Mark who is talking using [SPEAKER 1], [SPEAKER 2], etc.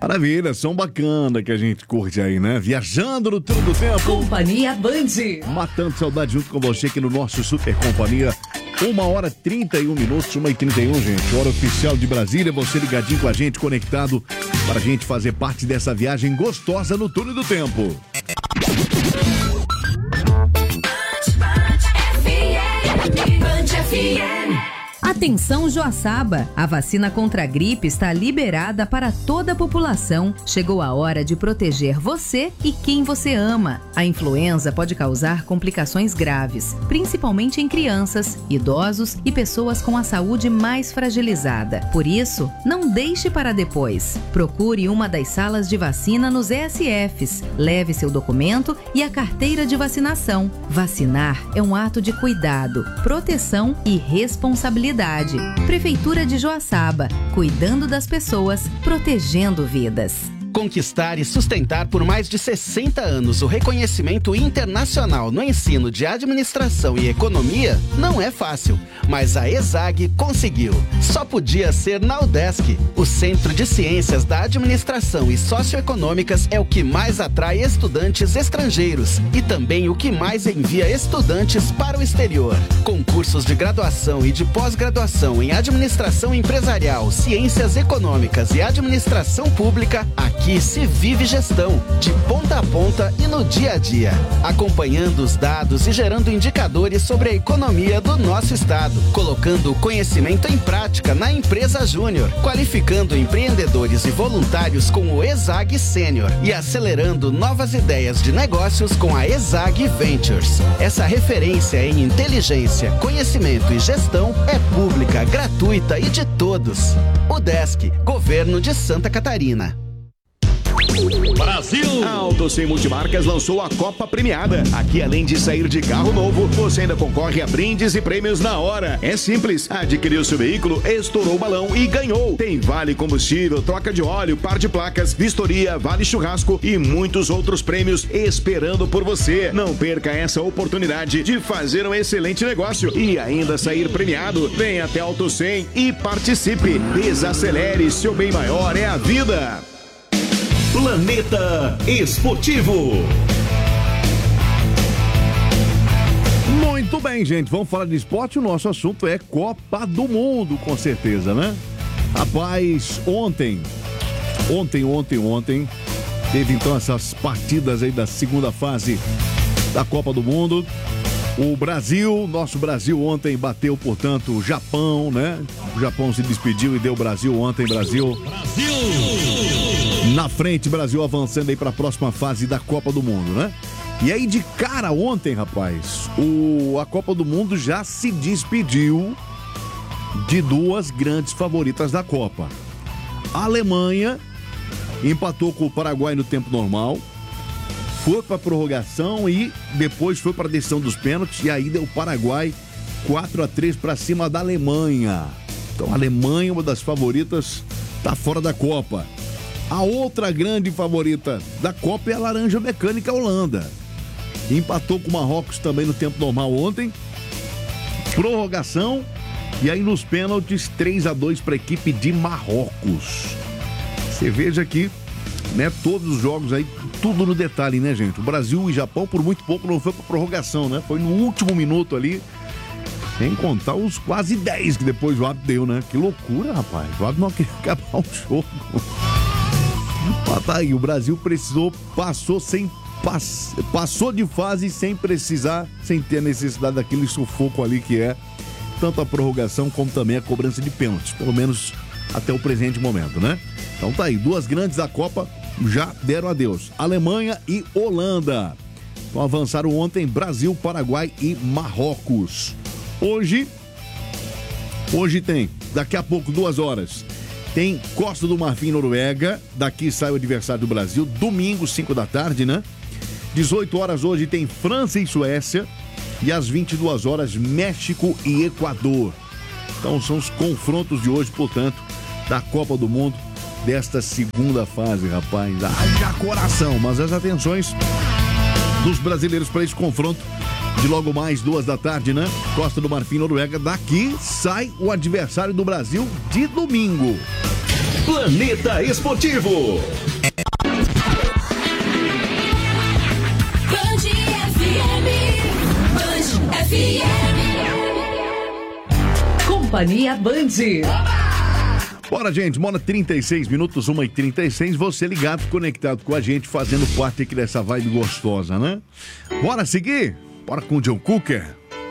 [SPEAKER 1] Maravilha, som bacana que a gente curte aí, né? Viajando no túnel do tempo.
[SPEAKER 2] Companhia Band.
[SPEAKER 1] Matando saudade junto com você aqui no nosso Super Companhia. 1h31, 1h31, gente. Hora oficial de Brasília. Você ligadinho com a gente, conectado, para a gente fazer parte dessa viagem gostosa no túnel do tempo.
[SPEAKER 2] Atenção, Joaçaba! A vacina contra a gripe está liberada para toda a população. Chegou a hora de proteger você e quem você ama. A influenza pode causar complicações graves, principalmente em crianças, idosos e pessoas com a saúde mais fragilizada. Por isso, não deixe para depois. Procure uma das salas de vacina nos ESFs. Leve seu documento e a carteira de vacinação. Vacinar é um ato de cuidado, proteção e responsabilidade. Prefeitura de Joaçaba, cuidando das pessoas, protegendo vidas.
[SPEAKER 3] Conquistar e sustentar por mais de 60 anos o reconhecimento internacional no ensino de administração e economia não é fácil, mas a ESAG conseguiu. Só podia ser na UDESC. O Centro de Ciências da Administração e Socioeconômicas é o que mais atrai estudantes estrangeiros e também o que mais envia estudantes para o exterior. Com cursos de graduação e de pós-graduação em Administração Empresarial, Ciências Econômicas e Administração Pública, aqui se vive gestão, de ponta a ponta e no dia a dia, acompanhando os dados e gerando indicadores sobre a economia do nosso estado, colocando o conhecimento em prática na empresa Júnior, qualificando empreendedores e voluntários com o ESAG Sênior e acelerando novas ideias de negócios com a ESAG Ventures. Essa referência em inteligência, conhecimento e gestão é pública, gratuita e de todos. UDESC, Governo de Santa Catarina.
[SPEAKER 4] Brasil! A Auto Sem Multimarcas lançou a Copa Premiada. Aqui, além de sair de carro novo, você ainda concorre a brindes e prêmios na hora. É simples. Adquiriu seu veículo, estourou o balão e ganhou. Tem vale combustível, troca de óleo, par de placas, vistoria, vale churrasco e muitos outros prêmios esperando por você. Não perca essa oportunidade de fazer um excelente negócio e ainda sair premiado. Venha até Auto 100 e participe. Desacelere, seu bem maior é a vida.
[SPEAKER 5] Planeta Esportivo.
[SPEAKER 1] Muito bem, gente, vamos falar de esporte. O nosso assunto é Copa do Mundo, com certeza, né? Rapaz, ontem teve então essas partidas aí da segunda fase da Copa do Mundo. O Brasil, nosso Brasil ontem bateu, portanto, o Japão, né? O Japão se despediu e deu Brasil ontem, Brasil na frente, Brasil avançando aí para a próxima fase da Copa do Mundo, né? E aí de cara ontem, rapaz, a Copa do Mundo já se despediu de duas grandes favoritas da Copa. A Alemanha empatou com o Paraguai no tempo normal, foi para a prorrogação e depois foi para a decisão dos pênaltis, e aí deu o Paraguai 4-3 para cima da Alemanha. Então a Alemanha, uma das favoritas, tá fora da Copa. A outra grande favorita da Copa é a Laranja Mecânica, a Holanda. Empatou com o Marrocos também no tempo normal ontem. Prorrogação e aí nos pênaltis 3-2 para a equipe de Marrocos. Você veja aqui, né, todos os jogos aí, tudo no detalhe, né, gente? O Brasil e Japão por muito pouco não foi para prorrogação, né? Foi no último minuto ali, sem contar os quase 10 que depois o árbitro deu, né? Que loucura, rapaz. O árbitro não queria acabar o jogo. Mas tá aí, o Brasil passou de fase sem precisar, sem ter a necessidade daquele sufoco ali que é tanto a prorrogação como também a cobrança de pênaltis, pelo menos até o presente momento, né? Então tá aí, duas grandes da Copa já deram adeus, Alemanha e Holanda. Então avançaram ontem Brasil, Paraguai e Marrocos. Hoje tem, daqui a pouco, 2 horas, tem Costa do Marfim, Noruega. Daqui sai o adversário do Brasil, domingo, 5 da tarde, né? 18 horas hoje tem França e Suécia. E às 22 horas, México e Equador. Então são os confrontos de hoje, portanto, da Copa do Mundo, desta segunda fase, rapaz. Haja coração, mas as atenções dos brasileiros para esse confronto de logo mais 2 da tarde, né? Costa do Marfim, Noruega. Daqui sai o adversário do Brasil de domingo.
[SPEAKER 4] Planeta Esportivo.
[SPEAKER 2] Companhia Band.
[SPEAKER 1] Bora, gente, bora 36 minutos, 1h36, você ligado, conectado com a gente, fazendo parte aqui dessa vibe gostosa, né? Bora seguir? Bora com o John Cooker.